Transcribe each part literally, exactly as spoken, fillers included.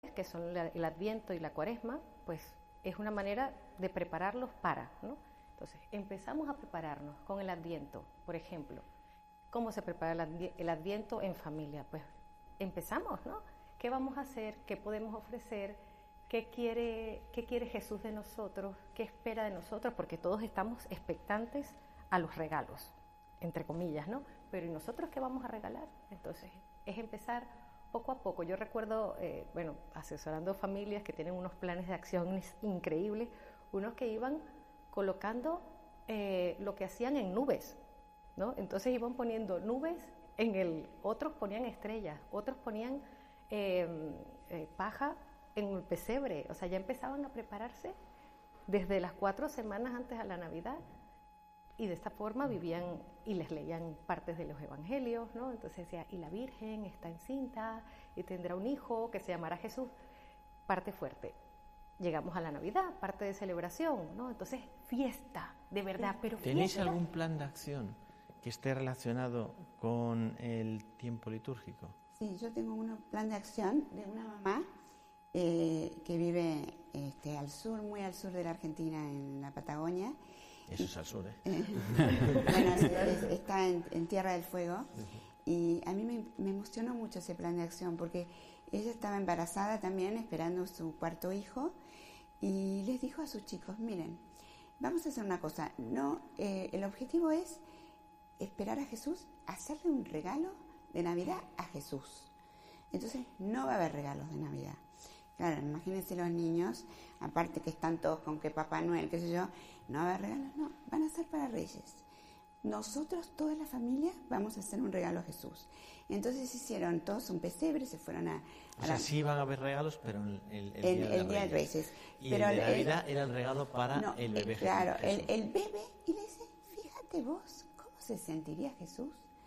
que son la, el Adviento y la Cuaresma, pues es una manera de prepararlos para, ¿no? Entonces, empezamos a prepararnos con el Adviento, por ejemplo. ¿Cómo se prepara el, advi el Adviento en familia? Pues empezamos, ¿no? ¿Qué vamos a hacer? ¿Qué podemos ofrecer? ¿Qué quiere, qué quiere Jesús de nosotros? ¿Qué espera de nosotros? Porque todos estamos expectantes a los regalos, entre comillas, ¿no? Pero ¿y nosotros qué vamos a regalar? Entonces, es empezar poco a poco. Yo recuerdo, eh, bueno, asesorando familias que tienen unos planes de acción increíbles, unos que iban colocando eh, lo que hacían en nubes, ¿no? Entonces iban poniendo nubes en el, otros ponían estrellas, otros ponían eh, eh, paja en el pesebre, o sea, ya empezaban a prepararse desde las cuatro semanas antes a la Navidad, y de esta forma vivían y les leían partes de los evangelios, ¿no? Entonces decía, y la Virgen está encinta y tendrá un hijo que se llamará Jesús. Parte fuerte. Llegamos a la Navidad, parte de celebración, ¿no? Entonces, fiesta, de verdad, pero fiesta. ¿Tenéis algún plan de acción que esté relacionado con el tiempo litúrgico? Sí, yo tengo un plan de acción de una mamá eh, que vive este, al sur, muy al sur de la Argentina, en la Patagonia. Eso es al sur, ¿eh? Bueno, es, está en, en Tierra del Fuego. Y a mí me, me emocionó mucho ese plan de acción porque ella estaba embarazada también, esperando su cuarto hijo, y les dijo a sus chicos, miren, vamos a hacer una cosa, no, eh, el objetivo es esperar a Jesús, hacerle un regalo de Navidad a Jesús. Entonces no va a haber regalos de Navidad. Claro, imagínense los niños, aparte que están todos con que Papá Noel, qué sé yo, no va a haber regalos, no, van a ser para Reyes. Nosotros, toda la familia, vamos a hacer un regalo a Jesús. Entonces hicieron todos un pesebre, se fueron a... a o sea, la... sí van a haber regalos, pero el, el, el, el día, de el día de Reyes. Y pero el de Navidad el, era el regalo para no, el bebé el, claro, Jesús. El, el bebé, y le dice, fíjate vos, ¿cómo se sentiría Jesús?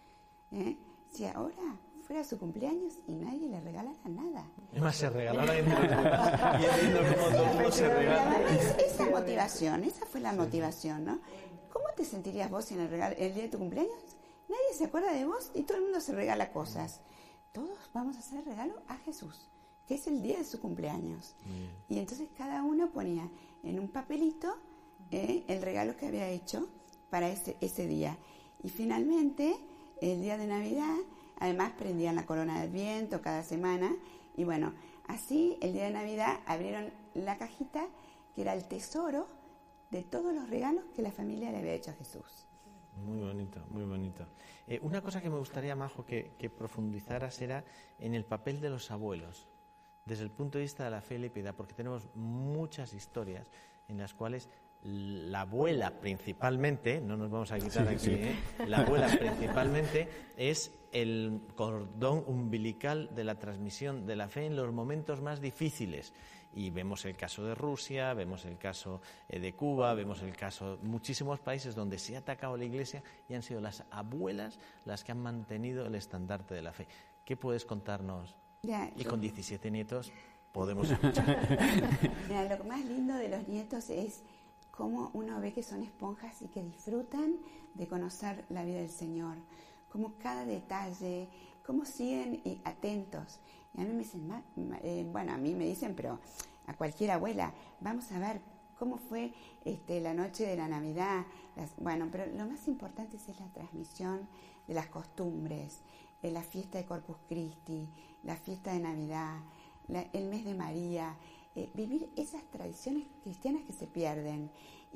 ¿Eh? Si ahora fuera su cumpleaños y nadie le regalara nada. Es más, se regalara entre los demás. Y viendo cómo todo el mundo se regala. Esa motivación, esa fue la motivación, ¿no? ¿Cómo te sentirías vos si en el, regalo, el día de tu cumpleaños nadie se acuerda de vos y todo el mundo se regala cosas? Todos vamos a hacer regalo a Jesús, que es el día de su cumpleaños. Bien. Y entonces cada uno ponía en un papelito eh, el regalo que había hecho para ese, ese día. Y finalmente, el día de Navidad, además prendían la corona de Adviento cada semana. Y bueno, así el día de Navidad abrieron la cajita que era el tesoro de todos los regalos que la familia le había hecho a Jesús. Muy bonito, muy bonito. Eh, una cosa que me gustaría, Majo, que, que profundizaras era en el papel de los abuelos, desde el punto de vista de la fe y la piedad, porque tenemos muchas historias en las cuales la abuela principalmente, no nos vamos a quitar sí, aquí, sí. ¿eh? La abuela principalmente es el cordón umbilical de la transmisión de la fe en los momentos más difíciles. Y vemos el caso de Rusia, vemos el caso de Cuba, vemos el caso de muchísimos países donde se ha atacado la Iglesia y han sido las abuelas las que han mantenido el estandarte de la fe. ¿Qué puedes contarnos? Ya, y con diecisiete nietos podemos escuchar. Mira, lo más lindo de los nietos es cómo uno ve que son esponjas y que disfrutan de conocer la vida del Señor, cómo cada detalle, cómo siguen y atentos. Y a mí me dicen, eh, bueno, a mí me dicen, pero a cualquier abuela, vamos a ver cómo fue este, la noche de la Navidad. Las, bueno, pero lo más importante es la transmisión de las costumbres, eh, la fiesta de Corpus Christi, la fiesta de Navidad, la, el mes de María, eh, vivir esas tradiciones cristianas que se pierden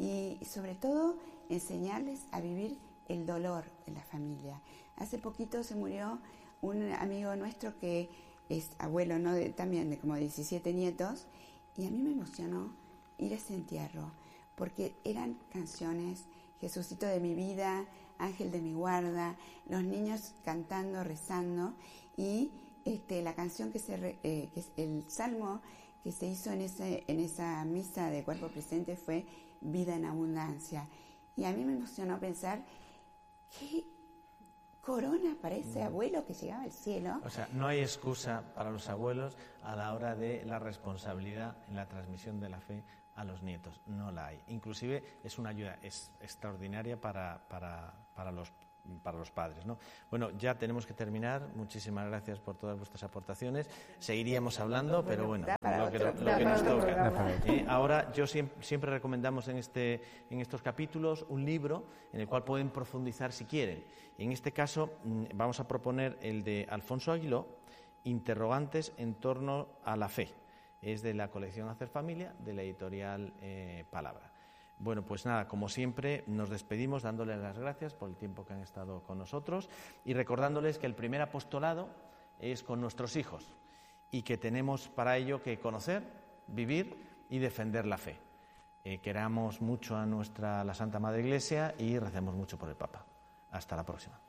y sobre todo enseñarles a vivir el dolor en la familia. Hace poquito se murió un amigo nuestro que es abuelo, ¿no? de, también de como diecisiete nietos, y a mí me emocionó ir a ese entierro, porque eran canciones, Jesucito de mi vida, Ángel de mi guarda, los niños cantando, rezando, y este, la canción que se, eh, que es el salmo que se hizo en, ese, en esa misa de cuerpo presente fue Vida en Abundancia, y a mí me emocionó pensar que corona para ese abuelo que llegaba al cielo. O sea, no hay excusa para los abuelos a la hora de la responsabilidad en la transmisión de la fe a los nietos. No la hay. Inclusive es una ayuda es extraordinaria para, para, para los para los padres, ¿no? Bueno, ya tenemos que terminar. Muchísimas gracias por todas vuestras aportaciones. Seguiríamos hablando, pero bueno, lo que, lo que nos toca. ¿Eh? Ahora, yo siempre, siempre recomendamos en, este, en estos capítulos un libro en el cual pueden profundizar si quieren. En este caso, vamos a proponer el de Alfonso Aguiló, Interrogantes en torno a la fe. Es de la colección Hacer Familia, de la editorial eh, Palabra. Bueno, pues nada, como siempre, nos despedimos dándoles las gracias por el tiempo que han estado con nosotros y recordándoles que el primer apostolado es con nuestros hijos y que tenemos para ello que conocer, vivir y defender la fe. Eh, queramos mucho a nuestra la Santa Madre Iglesia y recemos mucho por el Papa. Hasta la próxima.